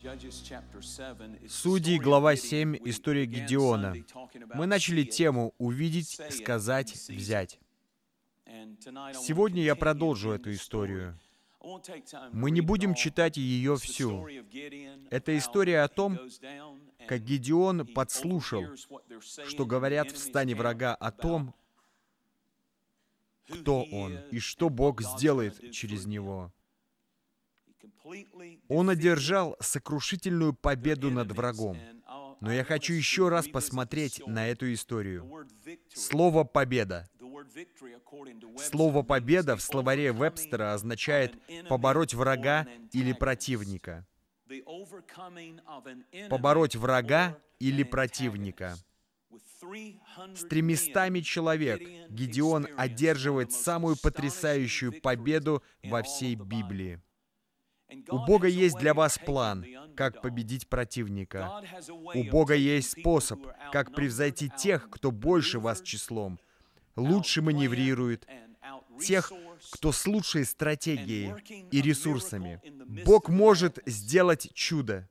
Судьи, глава 7, история Гидеона. Мы начали тему «Увидеть, сказать, взять». Сегодня я продолжу эту историю. Мы не будем читать ее всю. Это история о том, как Гидеон подслушал, что говорят в стане врага о том, кто он и что Бог сделает через него. Он одержал сокрушительную победу над врагом. Но я хочу еще раз посмотреть на эту историю. Слово «победа». Слово «победа» в словаре Вебстера означает «побороть врага или противника». Побороть врага или противника. С 300 человек Гидеон одерживает самую потрясающую победу во всей Библии. У Бога есть для вас план, как победить противника. У Бога есть способ, как превзойти тех, кто больше вас числом, лучше маневрирует, тех, кто с лучшей стратегией и ресурсами. Бог может сделать чудо.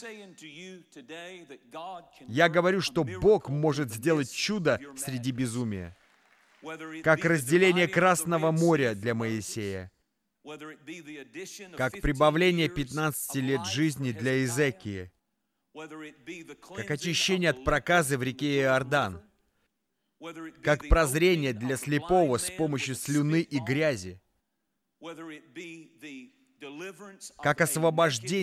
Я говорю, что Бог может сделать чудо среди безумия, как разделение Красного моря для Моисея, как прибавление 15 лет жизни для Иезекии, как очищение от проказы в реке Иордан, как прозрение для слепого с помощью слюны и грязи, как освобождение